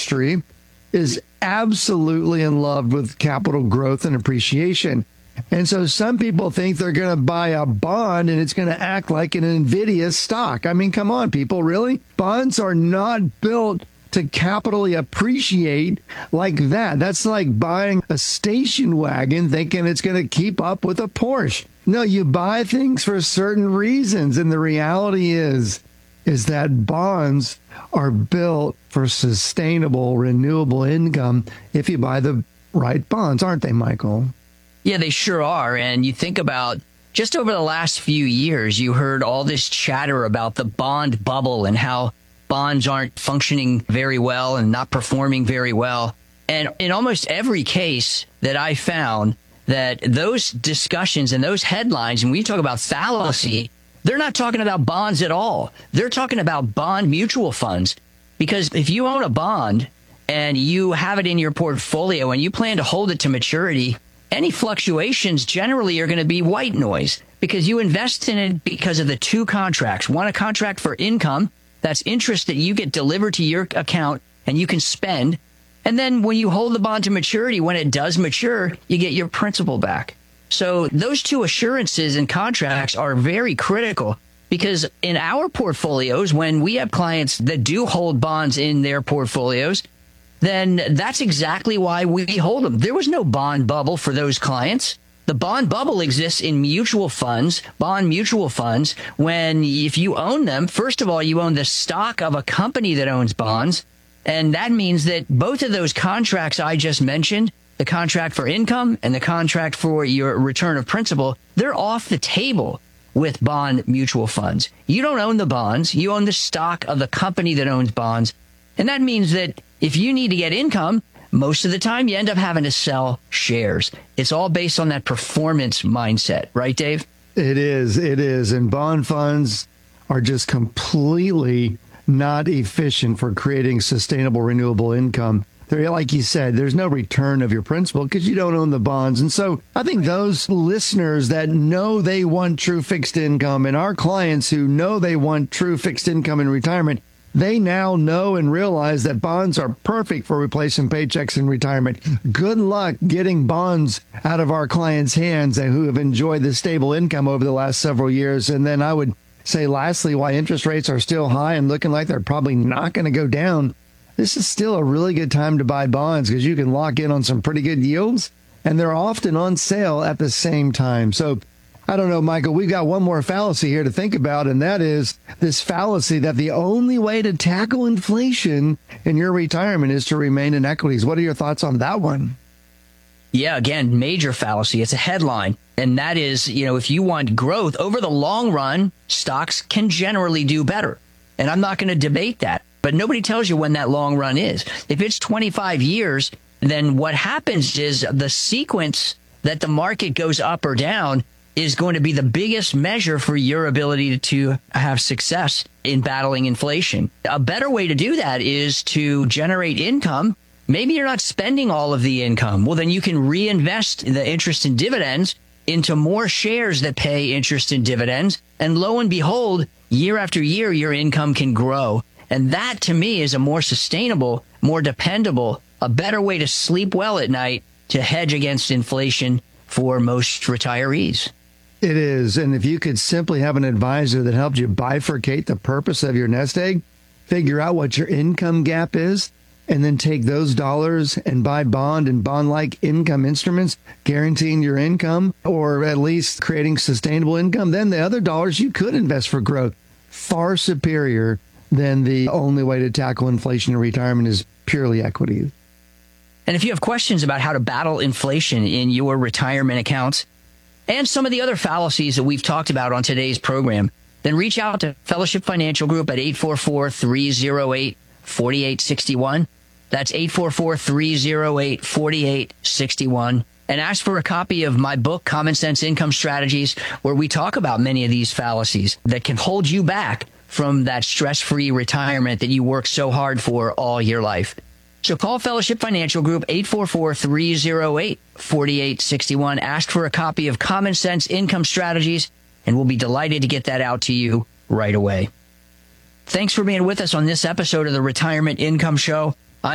industry is absolutely in love with capital growth and appreciation. And so some people think they're going to buy a bond and it's going to act like an NVIDIA stock. I mean, come on, people, really? Bonds are not built to capitally appreciate like that. That's like buying a station wagon thinking it's going to keep up with a Porsche. No, you buy things for certain reasons. And the reality is that bonds are built for sustainable, renewable income if you buy the right bonds, aren't they, Michael? Yeah, they sure are. And you think about just over the last few years, you heard all this chatter about the bond bubble and how bonds aren't functioning very well and not performing very well. And in almost every case that I found, that those discussions and those headlines, and we talk about fallacy, they're not talking about bonds at all. They're talking about bond mutual funds. Because if you own a bond and you have it in your portfolio and you plan to hold it to maturity, any fluctuations generally are going to be white noise because you invest in it because of the two contracts. One, a contract for income, that's interest that you get delivered to your account and you can spend. And then when you hold the bond to maturity, when it does mature, you get your principal back. So those two assurances and contracts are very critical because in our portfolios, when we have clients that do hold bonds in their portfolios, then that's exactly why we hold them. There was no bond bubble for those clients. The bond bubble exists in mutual funds, bond mutual funds, when if you own them, first of all, you own the stock of a company that owns bonds. And that means that both of those contracts I just mentioned, the contract for income and the contract for your return of principal, they're off the table with bond mutual funds. You don't own the bonds. You own the stock of the company that owns bonds. And that means that if you need to get income, most of the time you end up having to sell shares. It's all based on that performance mindset, right, Dave? It is. And bond funds are just completely not efficient for creating sustainable, renewable income. They're, like you said, there's no return of your principal because you don't own the bonds. And so I think those listeners that know they want true fixed income and our clients who know they want true fixed income in retirement, they now know and realize that bonds are perfect for replacing paychecks in retirement. Good luck getting bonds out of our clients' hands and who have enjoyed the stable income over the last several years. And then I would say, lastly, why interest rates are still high and looking like they're probably not going to go down. This is still a really good time to buy bonds because you can lock in on some pretty good yields, and they're often on sale at the same time. So I don't know, Michael, we've got one more fallacy here to think about, and that is this fallacy that the only way to tackle inflation in your retirement is to remain in equities. What are your thoughts on that one? Yeah, again, major fallacy. It's a headline. And that is, if you want growth over the long run, stocks can generally do better. And I'm not going to debate that. But nobody tells you when that long run is. If it's 25 years, then what happens is the sequence that the market goes up or down is going to be the biggest measure for your ability to have success in battling inflation. A better way to do that is to generate income. Maybe you're not spending all of the income. Well, then you can reinvest the interest and dividends into more shares that pay interest and dividends. And lo and behold, year after year, your income can grow. And that, to me, is a more sustainable, more dependable, a better way to sleep well at night to hedge against inflation for most retirees. It is. And if you could simply have an advisor that helped you bifurcate the purpose of your nest egg, figure out what your income gap is, and then take those dollars and buy bond and bond-like income instruments, guaranteeing your income, or at least creating sustainable income, then the other dollars you could invest for growth. Far superior than the only way to tackle inflation in retirement is purely equity. And if you have questions about how to battle inflation in your retirement accounts and some of the other fallacies that we've talked about on today's program, then reach out to Fellowship Financial Group at 844-308-4861. That's 844-308-4861. And ask for a copy of my book, Common Sense Income Strategies, where we talk about many of these fallacies that can hold you back from that stress-free retirement that you work so hard for all your life. So call Fellowship Financial Group, 844-308-4861. Ask for a copy of Common Sense Income Strategies, and we'll be delighted to get that out to you right away. Thanks for being with us on this episode of the Retirement Income Show.